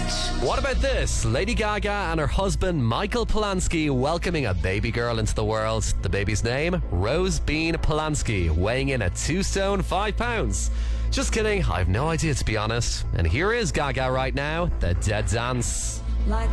What about this? Lady Gaga and her husband Michael Polanski welcoming a baby girl into the world. The baby's name? Rose Bean Polanski, weighing in at 2 stone 5 pounds. Just kidding, I've no idea to be honest. And here is Gaga right now, The Dead Dance. Like